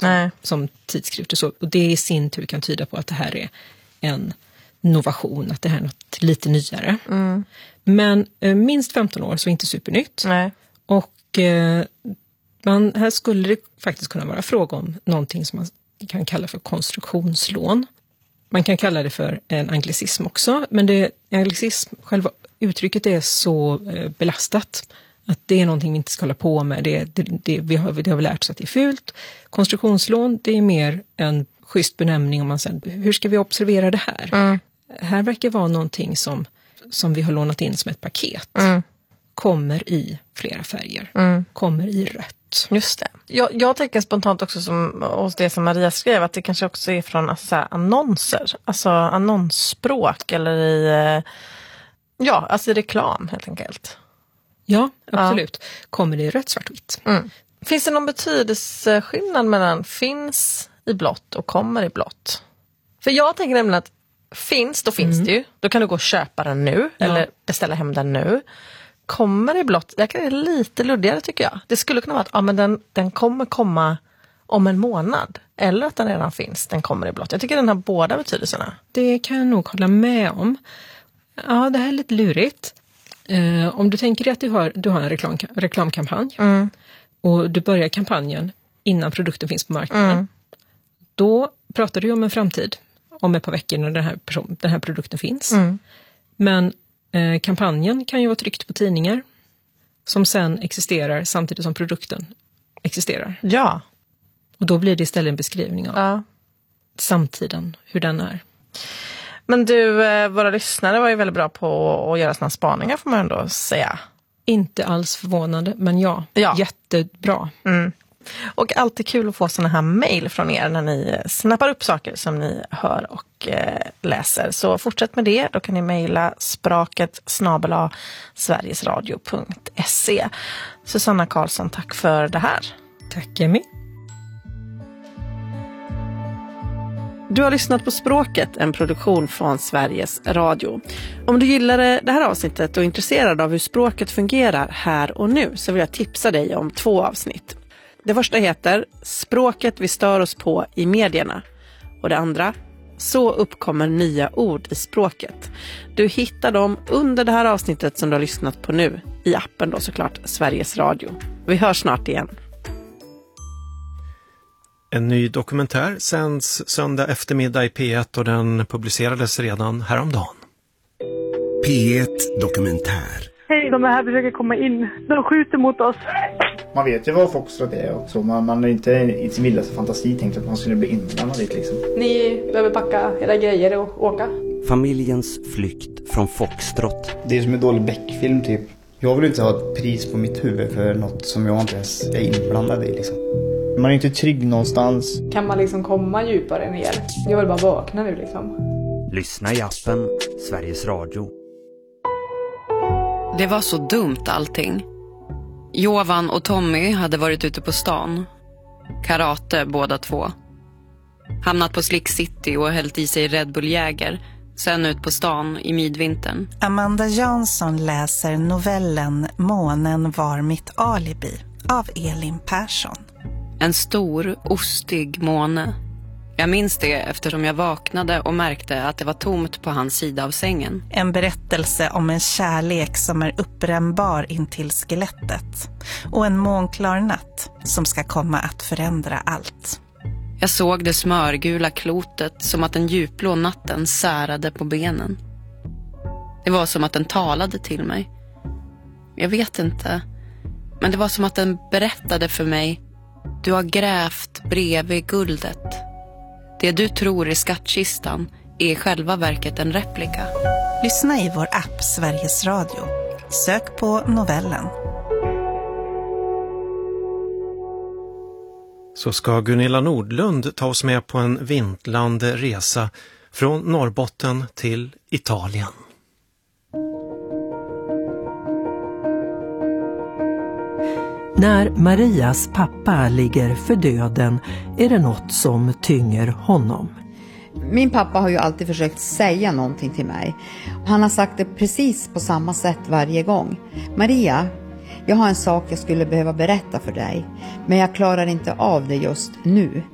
som tidskrifter. Så, och det i sin tur kan tyda på att det här är en innovation, att det här är något lite nyare. Men minst 15 år, så inte supernytt. Och här skulle det faktiskt kunna vara fråga om någonting som man kan kalla för konstruktionslån. Man kan kalla det för en anglicism också, men anglicism, själva uttrycket är så belastat att det är någonting vi inte ska hålla på med. Vi har lärt oss att det är fult. Konstruktionslån, det är mer en schysst benämning om man säger, hur ska vi observera det här? Här verkar vara någonting som vi har lånat in som ett paket. Kommer i flera färger. Kommer i rött. Just det. Jag tänker spontant också hos det som Maria skrev, att det kanske också är från annonser. Alltså annonsspråk eller i reklam helt enkelt. Ja, absolut. Kommer det i rött, svart, vitt. Finns det någon betydelseskillnad mellan finns i blått och kommer i blått? För jag tänker nämligen att finns, då finns det ju. Då kan du gå och köpa den nu eller beställa hem den nu. Kommer i blått, det är lite luddigare tycker jag. Det skulle kunna vara att den kommer komma om en månad. Eller att den redan finns, den kommer i blått. Jag tycker den har båda betydelserna. Det kan jag nog hålla med om. Ja, det här är lite lurigt. Om du tänker dig att du har en reklamkampanj och du börjar kampanjen innan produkten finns på marknaden. Då pratar du om en framtid, om ett par veckor när den här produkten finns. Men kampanjen kan ju vara tryckt på tidningar som sen existerar samtidigt som produkten existerar. Ja. Och då blir det istället en beskrivning av samtiden, hur den är. Men du, våra lyssnare var ju väldigt bra på att göra såna spaningar, får man ändå säga. Inte alls förvånande, men jättebra. Och alltid kul att få såna här mejl från er när ni snappar upp saker som ni hör och läser. Så fortsätt med det, då kan ni mejla spraket@sverigesradio.se. Susanna Karlsson, tack för det här. Tack Emmy. Du har lyssnat på Språket, en produktion från Sveriges Radio. Om du gillade det här avsnittet och är intresserad av hur språket fungerar här och nu, så vill jag tipsa dig om 2 avsnitt. Det första heter Språket vi stör oss på i medierna. Och det andra, Så uppkommer nya ord i språket. Du hittar dem under det här avsnittet som du har lyssnat på nu. I appen då såklart, Sveriges Radio. Vi hörs snart igen. En ny dokumentär sänds söndag eftermiddag i P1 och den publicerades redan häromdagen. P1 Dokumentär. Hej, de här försöker komma in. De skjuter mot oss. Man vet ju vad Foxtrot är och så. Man är inte i sin vildaste fantasi tänkt att man skulle bli inblandad dit liksom. Ni behöver packa era grejer och åka. Familjens flykt från Foxtrot. Det är som en dålig Beck-film typ. Jag vill inte ha ett pris på mitt huvud för något som jag inte ens är inblandad i liksom. Man är inte trygg någonstans. Kan man liksom komma djupare ner? Jag vill bara vakna nu liksom. Lyssna i appen Sveriges Radio. Det var så dumt allting. Jovan och Tommy hade varit ute på stan. Karate båda två. Hamnat på Slick City och hällt i sig Red Bull Jäger. Sen ut på stan i midvintern. Amanda Jansson läser novellen Månen var mitt alibi av Elin Persson. En stor, ostig måne. Jag minns det eftersom jag vaknade och märkte att det var tomt på hans sida av sängen. En berättelse om en kärlek som är uppbrännbar intill skelettet. Och en månklar natt som ska komma att förändra allt. Jag såg det smörgula klotet som att den djupblå natten särade på benen. Det var som att den talade till mig. Jag vet inte, men det var som att den berättade för mig: du har grävt bredvid guldet. Det du tror är skattkistan är i själva verket en replika. Lyssna i vår app Sveriges Radio. Sök på novellen. Så ska Gunilla Nordlund ta oss med på en vintlande resa från Norrbotten till Italien. När Marias pappa ligger för döden är det något som tynger honom. Min pappa har ju alltid försökt säga någonting till mig. Han har sagt det precis på samma sätt varje gång. Maria, jag har en sak jag skulle behöva berätta för dig, men jag klarar inte av det just nu.